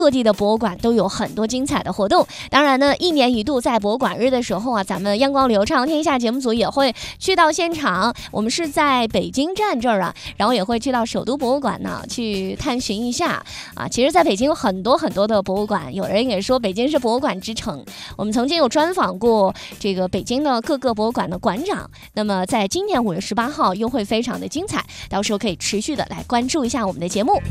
各地的博物馆都有很多精彩的活动。当然呢，一年一度在博物馆日的时候啊，咱们央广旅游畅天下节目组也会去到现场。我们是在北京站这儿啊，然后也会去到首都博物馆呢去探寻一下啊。其实在北京有很多很多的博物馆，有人也说北京是博物馆之城。我们曾经有专访过这个北京的各个博物馆的馆长，那么在今年5月18号又会非常的精彩，到时候可以持续的来关注一下我们的节目。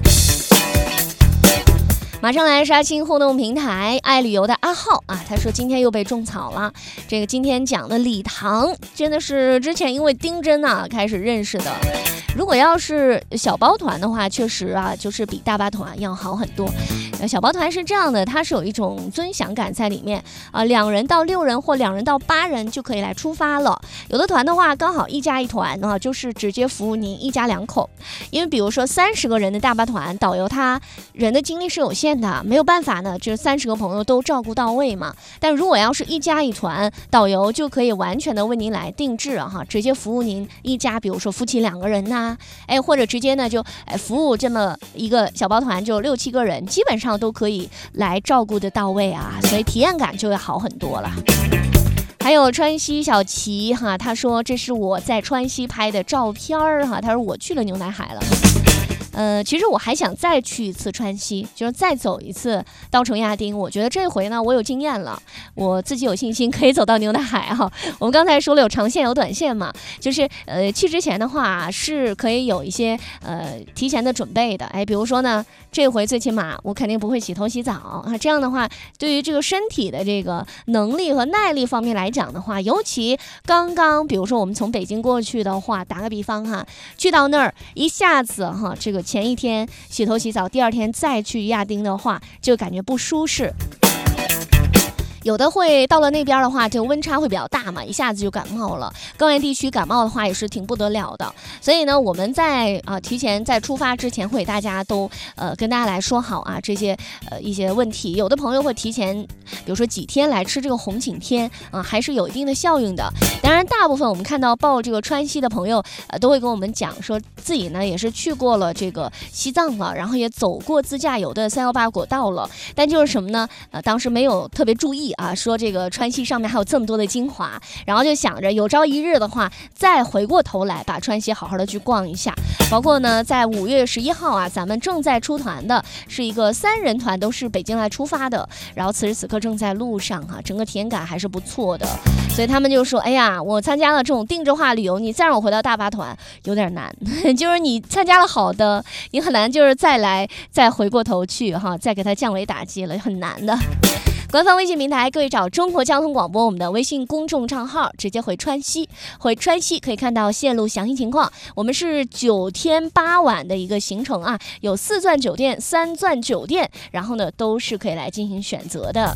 马上来刷新互动平台，爱旅游的阿浩啊，他说今天又被种草了。这个今天讲的礼堂真的是之前因为丁真啊开始认识的。如果要是小包团的话，确实啊，就是比大巴团要好很多。小包团是这样的，它是有一种尊享感在里面啊，2人到6人或2人到8人就可以来出发了。有的团的话，刚好1加1团啊，就是直接服务您1家2口。因为比如说30个人的大巴团，导游他人的精力是有限的，没有办法呢，这30个朋友都照顾到位嘛。但如果要是1加1团，导游就可以完全的为您来定制哈，直接服务您1家，比如说夫妻2个人呐，或者直接呢就服务这么一个小包团，就6、7个人，基本上都可以来照顾得到位啊，所以体验感就会好很多了。还有川西小齐哈，他说这是我在川西拍的照片哈，他说我去了牛奶海了。其实我还想再去一次川西，就是再走一次稻城亚丁。我觉得这回呢，我有经验了，我自己有信心可以走到牛奶海哈。我们刚才说了有长线有短线嘛，就是去之前的话是可以有一些提前的准备的。比如说呢，这回最起码我肯定不会洗头洗澡啊，这样的话对于这个身体的这个能力和耐力方面来讲的话，尤其刚刚比如说我们从北京过去的话，打个比方哈，去到那儿一下子哈，这个前一天洗头洗澡，第2天再去亚丁的话，就感觉不舒适。有的会到了那边的话，这个温差会比较大嘛，一下子就感冒了。高原地区感冒的话也是挺不得了的。所以呢，我们在提前在出发之前会大家都跟大家来说好啊，这些一些问题。有的朋友会提前，比如说几天来吃这个红景天啊，还是有一定的效应的。当然，大部分我们看到报这个川西的朋友都会跟我们讲说自己呢也是去过了这个西藏了，然后也走过自驾游的318国道了，但就是什么呢？当时没有特别注意。说这个川西上面还有这么多的精华，然后就想着有朝一日的话，再回过头来把川西好好的去逛一下。包括呢，在5月11号啊，咱们正在出团的是一个3人团，都是北京来出发的，然后此时此刻正在路上啊，整个体验感还是不错的。所以他们就说，哎呀，我参加了这种定制化旅游，你再让我回到大巴团有点难，就是你参加了好的，你很难就是再回过头去哈，再给它降维打击了，很难的。官方微信平台，各位找中国交通广播我们的微信公众账号，直接回川西可以看到线路详细情况。我们是9天8晚的一个行程啊，有4钻酒店、3钻酒店，然后呢都是可以来进行选择的。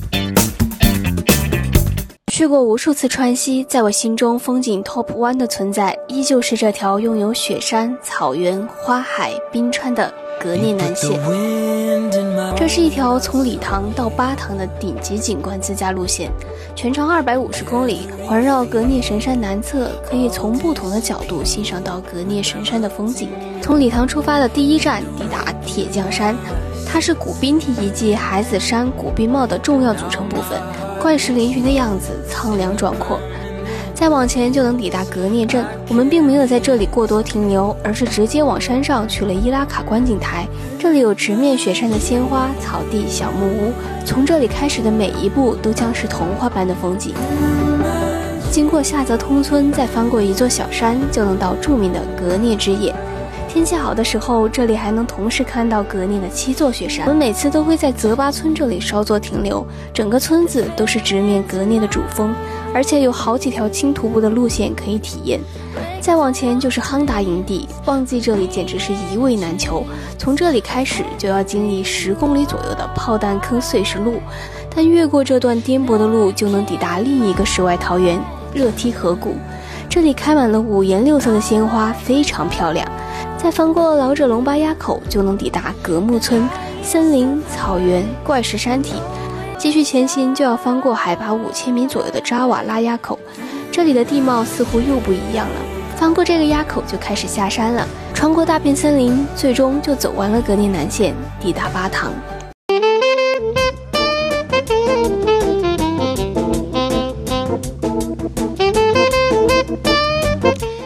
去过无数次川西，在我心中风景 Top 1的存在，依旧是这条拥有雪山、草原、花海、冰川的格聂南线。这是一条从理塘到巴塘的顶级景观自驾路线，全长250公里，环绕格聂神山南侧，可以从不同的角度欣赏到格聂神山的风景。从理塘出发的第1站抵达铁匠山，它是古冰体遗迹海子山古冰帽的重要组成部分，怪石嶙峋的样子苍凉壮阔。再往前就能抵达格聂镇，我们并没有在这里过多停留，而是直接往山上去了伊拉卡观景台。这里有直面雪山的鲜花、草地、小木屋，从这里开始的每一步都将是童话般的风景。经过下泽通村，再翻过一座小山，就能到著名的格聂之眼。天气好的时候，这里还能同时看到格聂的7座雪山。我们每次都会在泽巴村这里稍作停留，整个村子都是直面格聂的主峰，而且有好几条轻徒步的路线可以体验。再往前就是夯达营地，旺季这里简直是一位难求。从这里开始就要经历10公里左右的炮弹坑碎石路，但越过这段颠簸的路，就能抵达另一个世外桃源——热梯河谷。这里开满了5颜6色的鲜花，非常漂亮。再翻过老者龙巴垭口，就能抵达格木村，森林、草原、怪石山体。继续前行，就要翻过海拔5000米左右的扎瓦拉垭口，这里的地貌似乎又不一样了。翻过这个垭口就开始下山了，穿过大片森林，最终就走完了格聂南线，抵达巴塘。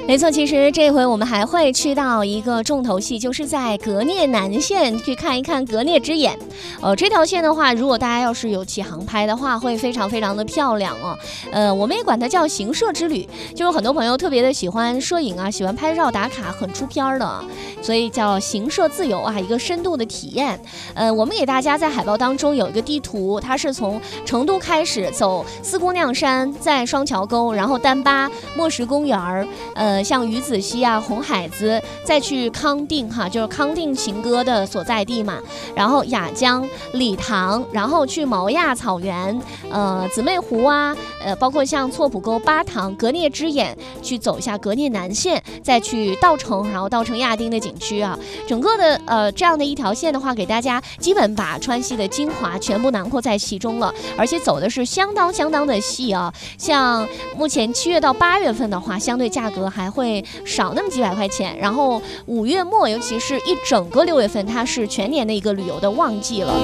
没错，其实这回我们还会去到一个重头戏，就是在革聂南线去看一看革聂之眼。这条线的话，如果大家要是有起航拍的话，会非常非常的漂亮哦。我们也管它叫行摄之旅，就是很多朋友特别的喜欢摄影啊，喜欢拍照打卡，很出片的，所以叫行摄自由啊，一个深度的体验。我们给大家在海报当中有一个地图，它是从成都开始走四姑娘山，在双桥沟，然后丹巴、莫石公园像鱼子溪啊、红海子，再去康定哈，就是康定情歌的所在地嘛。然后雅江、理塘，然后去毛亚草原、姊妹湖啊，包括像错浦沟、巴塘、革聂之眼，去走一下革聂南线，再去稻城，然后稻城亚丁的景区啊，整个的这样的一条线的话，给大家基本把川西的精华全部囊括在其中了，而且走的是相当的细啊。像目前7月到8月份的话，相对价格还会少那么几百块钱，然后5月末，尤其是一整个6月份，它是全年的一个旅游的旺季了。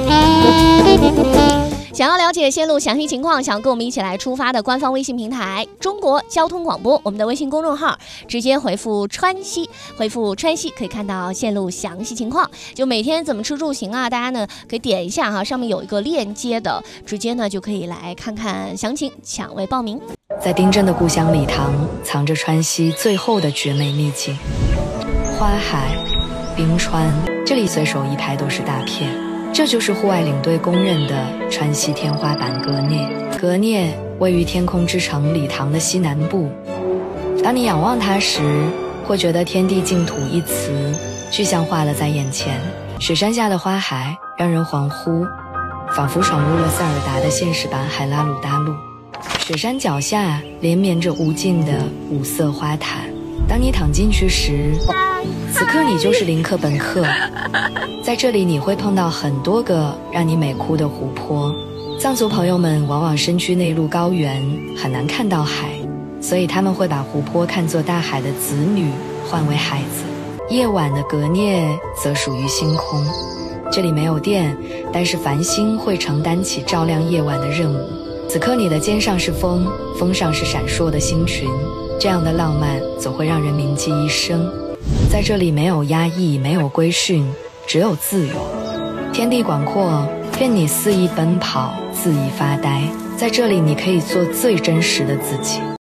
想要了解线路详细情况，想跟我们一起来出发的官方微信平台中国交通广播，我们的微信公众号直接回复川西，回复川西可以看到线路详细情况，就每天怎么吃住行啊，大家呢可以点一下哈，上面有一个链接的，直接呢就可以来看看详情，抢位报名。 在丁真的故乡理塘，藏着川西最后的绝美秘境，花海、冰川，这里随手一拍都是大片。这就是户外领队公认的川西天花板革聂。革聂位于天空之城理塘的西南部，当你仰望它时，会觉得天地净土一词具象化了在眼前。雪山下的花海让人恍惚，仿佛闯入了塞尔达的现实版海拉鲁大陆。雪山脚下连绵着无尽的五色花坛，当你躺进去时，此刻你就是林克本克。在这里你会碰到很多个让你美哭的湖泊。藏族朋友们往往身居内陆高原，很难看到海，所以他们会把湖泊看作大海的子女，唤为海子。夜晚的革聂则属于星空，这里没有电，但是繁星会承担起照亮夜晚的任务。此刻你的肩上是风，风上是闪烁的星群，这样的浪漫总会让人铭记一生。在这里没有压抑，没有规训，只有自由。天地广阔，任你肆意奔跑，恣意发呆。在这里你可以做最真实的自己。